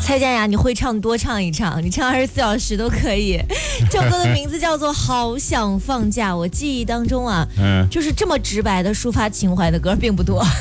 蔡健雅，你会唱多唱一唱，你唱24小时都可以。这首歌的名字叫做《好想放假》。我记忆当中啊，就是这么直白的抒发情怀的歌并不多。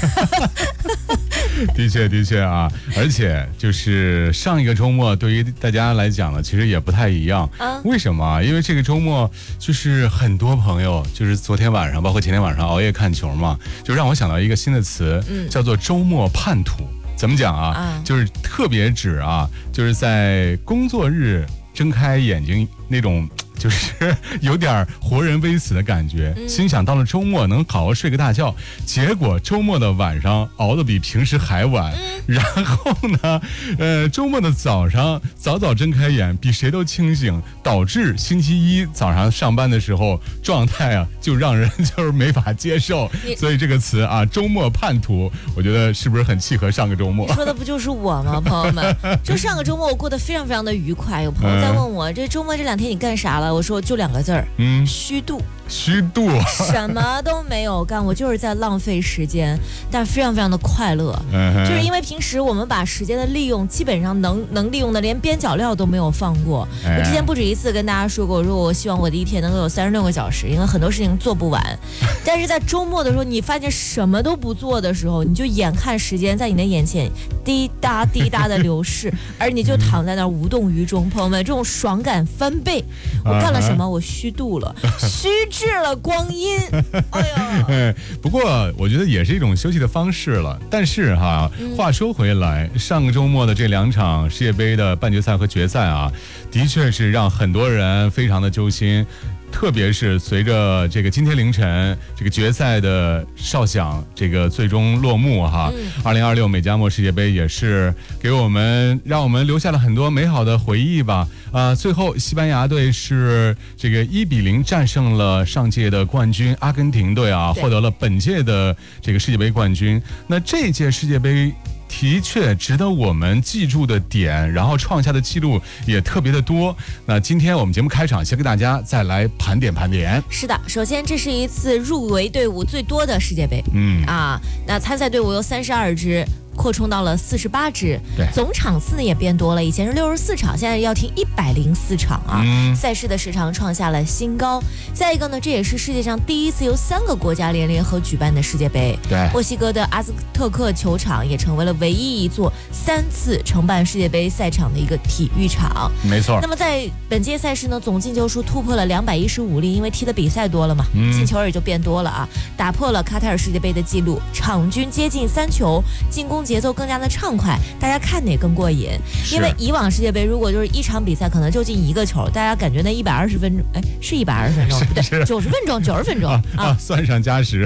的确啊，而且就是上一个周末对于大家来讲呢，其实也不太一样。为什么？因为这个周末就是很多朋友就是昨天晚上包括前天晚上熬夜看球嘛，就让我想到一个新的词，叫做周末叛徒。怎么讲啊？就是特别指啊，就是在工作日睁开眼睛那种，就是有点活人微死的感觉，心想到了周末能好好睡个大觉，结果周末的晚上熬得比平时还晚，然后呢，周末的早上早睁开眼，比谁都清醒，导致星期一早上上班的时候状态啊，就让人就是没法接受。所以这个词啊，周末叛徒，我觉得是不是很契合上个周末？ 你说的不就是我吗，朋友们？就上个周末我过得非常非常的愉快，有朋友在问我，这周末这2天你干啥了？我说就2个字儿，虚度。什么都没有干，我就是在浪费时间，但非常非常的快乐。就是因为平时我们把时间的利用基本上能利用的连边角料都没有放过。我之前不止一次跟大家说过，我希望我的一天能够有36个小时，因为很多事情做不完。但是在周末的时候，你发现什么都不做的时候，你就眼看时间在你的眼前滴答滴答的流逝，而你就躺在那儿无动于衷。朋友们，这种爽感翻倍。我干了什么？我虚度了，虚掷了光阴。哎呀， 不过我觉得也是一种休息的方式了。但是哈，话说回来，上个周末的这2场世界杯的半决赛和决赛啊，的确是让很多人非常的揪心。特别是随着这个今天凌晨这个决赛的哨响，这个最终落幕哈，2026美加墨世界杯也是让我们留下了很多美好的回忆吧。最后西班牙队是这个1-0战胜了上届的冠军阿根廷队啊，获得了本届的这个世界杯冠军。那这届世界杯的确值得我们记住的点，然后创下的记录也特别的多。那今天我们节目开场，先给大家再来盘点。 是的，首先这是一次入围队伍最多的世界杯，那参赛队伍有32支。扩充到了48支，总场次呢也变多了，以前是64场，现在要踢104场啊，赛事的时长创下了新高。再一个呢，这也是世界上第一次由3个国家联合举办的世界杯。墨西哥的阿兹特克球场也成为了唯一一座3次承办世界杯赛场的一个体育场。 没错。 那么在本届赛事呢，总进球数突破了215粒，因为踢的比赛多了嘛，进球也就变多了啊，打破了卡塔尔世界杯的记录，场均接近3球，进攻节奏更加的畅快，大家看得也更过瘾。因为以往世界杯如果就是一场比赛可能就进1个球，大家感觉那120分钟，是120分钟不对，90分钟啊， 算上加时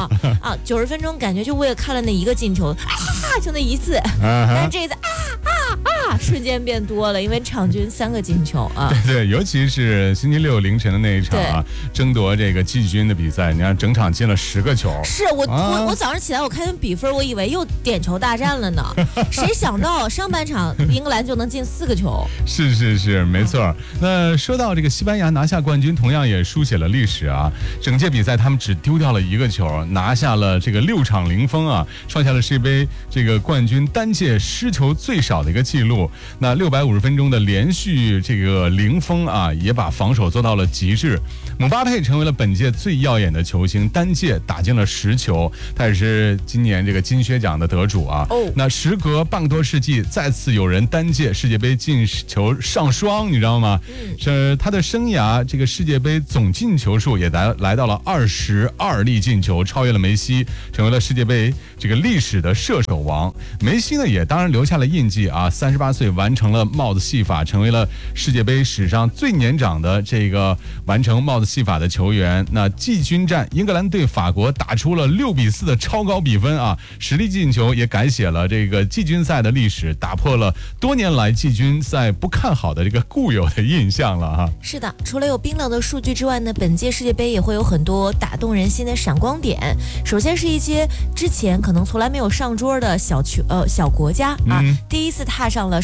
90分钟感觉就为了看了那1个进球就那一次，但是这一次瞬间变多了，因为场均3个进球啊。 对，尤其是星期六凌晨的那一场啊，争夺这个季军的比赛，你看整场进了10个球。 是我早上起来我看比分，我以为又点球大战了呢，谁想到上半场英格兰就能进4个球。 是，没错。那说到这个西班牙拿下冠军，同样也书写了历史啊。整届比赛他们只丢掉了1个球，拿下了这个6场0封啊，创下了世界杯这个冠军单届失球最少的一个记录。那650分钟的连续这个0封啊，也把防守做到了极致。姆巴佩成为了本届最耀眼的球星，单届打进了10球，他也是今年这个金靴奖的得主啊。那时隔半个多世纪，再次有人单届世界杯进球上双，你知道吗？是他的生涯这个世界杯总进球数也来到了22粒进球，超越了梅西，成为了世界杯这个历史的射手王。梅西呢也当然留下了印记啊，38岁完成了帽子戏法，成为了世界杯史上最年长的这个完成帽子戏法的球员。那季军战英格兰对法国打出了6-4的超高比分啊，10粒进球也改写了这个季军赛的历史，打破了多年来季军赛不看好的这个固有的印象了哈。 是的，除了有冰冷的数据之外呢，本届世界杯也会有很多打动人心的闪光点。首先是一些之前可能从来没有上桌的小国家啊，第一次踏上了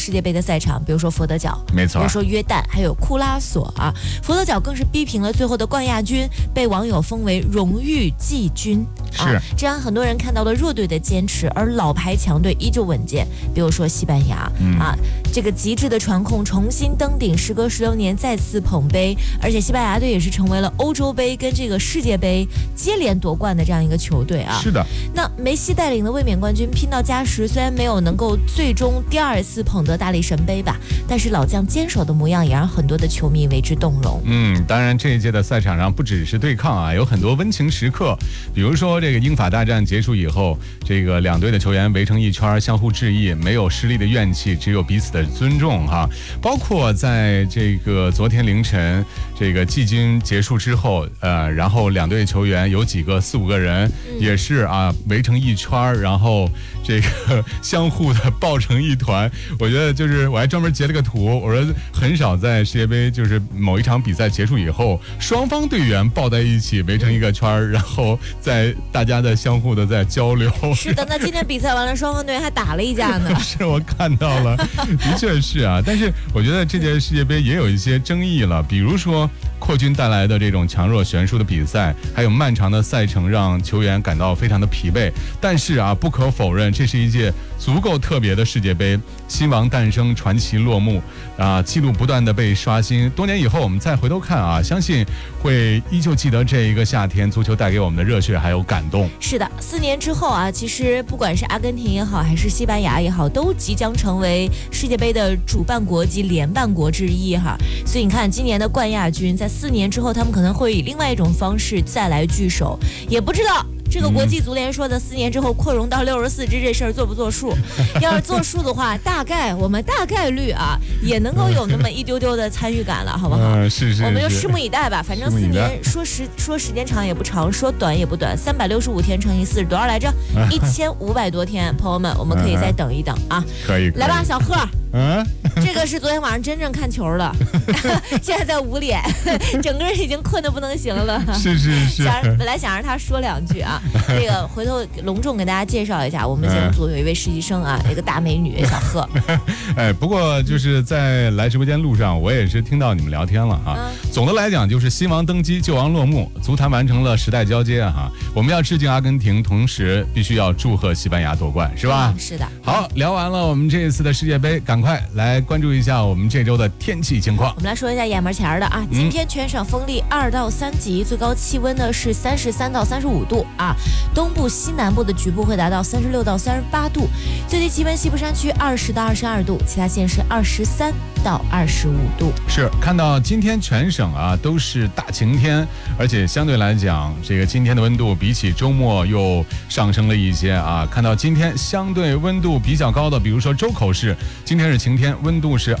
世界杯的赛场，比如说佛得角， 没错， 比如说约旦，还有库拉索啊。佛得角更是逼平了最后的冠亚军，被网友封为荣誉季军。 是， 这样很多人看到了弱队的坚持，而老牌强队依旧稳健。比如说西班牙这个极致的传控重新登顶，时隔16年再次捧杯，而且西班牙队也是成为了欧洲杯跟这个世界杯接连夺冠的这样一个球队啊。 是的。 那梅西带领的卫冕冠军拼到加时，虽然没有能够最终第2次捧得大力神杯吧，但是老将坚守的模样也让很多的球迷为之动容。 当然这一届的赛场上不只是对抗啊，有很多温情时刻，比如说这个英法大战结束以后，这个两队的球员围成一圈相互致意，没有失利的怨气，只有彼此的尊重哈。包括在这个昨天凌晨这个季军结束之后，然后两队球员有几个4-5个人也是啊围成一圈，然后这个相互的抱成一团。我觉得就是我还专门截了个图，我说很少在世界杯就是某一场比赛结束以后，双方队员抱在一起围成一个圈，然后在大家的相互的在交流。 是的，那今天比赛完了，双方队员还打了一架呢。 是我看到了，的确是啊。但是我觉得这届世界杯也有一些争议了，比如说扩军带来的这种强弱悬殊的比赛，还有漫长的赛程让球员感到非常的疲惫。但是啊，不可否认，这是一届足够特别的世界杯，新王诞生，传奇落幕啊，记录不断的被刷新。多年以后我们再回头看啊，相信会依旧记得这一个夏天足球带给我们的热血还有感动。 是的，4年之后啊，其实不管是阿根廷也好，还是西班牙也好，都即将成为世界杯的主办国及联办国之一哈。所以你看，今年的冠亚军在4年之后，他们可能会以另外一种方式再来聚首，也不知道。这个国际足联说的4年之后扩容到64支这事儿做不作数？要是作数的话，我们大概率啊也能够有那么一丢丢的参与感了，好不好？ 是， 我们就拭目以待吧。反正4年说时间长也不长，说短也不短，365天乘以4多少来着？1500多天，朋友们，我们可以再等一等啊。 可以， 来吧，小贺。这个是昨天晚上真正看球了，现在在捂脸，整个人已经困得不能行了。 是。 本来想让他说2句啊，这个回头隆重给大家介绍一下，我们节目组有一位实习生啊，一个大美女小贺。 不过就是在来直播间路上，我也是听到你们聊天了啊。总的来讲，就是新王登基，旧王落幕，足坛完成了时代交接哈。我们要致敬阿根廷，同时必须要祝贺西班牙夺冠，是吧？ 是的。 好，聊完了我们这一次的世界杯，赶快来关注一下我们这周的天气情况。 我们来说一下眼门前的啊，今天全省风力2到3级，最高气温呢是33到35度啊，东部西南部的局部会达到36到38度，最低气温西部山区20到22度，其他县市23到25度。 是，看到今天全省啊都是大晴天，而且相对来讲，这个今天的温度比起周末又上升了一些啊。看到今天相对温度比较高的，比如说周口市，今天是晴天，温度是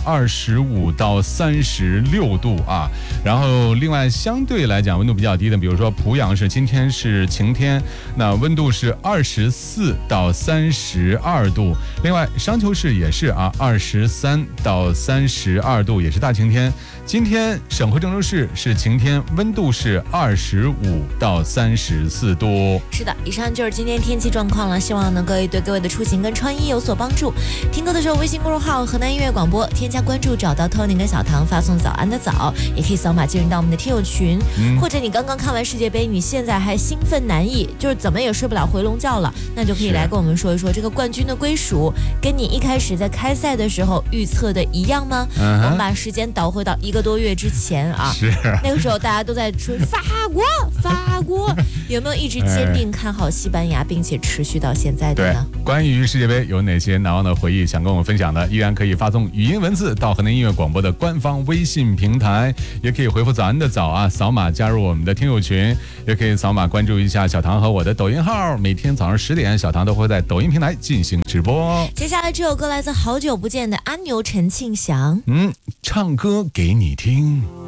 25到36度啊。然后另外相对来讲温度比较低的，比如说濮阳市，今天是晴天，那温度是24到32度。另外商丘市也是啊，23到32度，也是大晴天。今天省会郑州市是晴天，温度是25到34度。 是的，以上就是今天天气状况了，希望能够对各位的出行跟穿衣有所帮助。听歌的时候，微信公众号河南音乐广播添加关注，找到 Tony 跟小唐发送早安的早，也可以扫码进入到我们的听友群。或者你刚刚看完世界杯，你现在还兴奋难抑，就是怎么也睡不了回笼觉了，那就可以来跟我们说一说这个冠军的归属跟你一开始在开赛的时候预测的一样吗？我们把时间倒回到1个多月之前啊，那个时候大家都在说法国，有没有一直坚定看好西班牙，并且持续到现在的呢？ 对，关于世界杯有哪些难忘的回忆想跟我们分享的，依然可以发送语音文字到河南音乐广播的官方微信平台，也可以回复早安的早啊，扫码加入我们的听友群，也可以扫码关注一下小唐和我的抖音号，每天早上10点小唐都会在抖音平台进行直播。 接下来这首歌来自好久不见的阿牛陈庆祥， 唱歌给你听。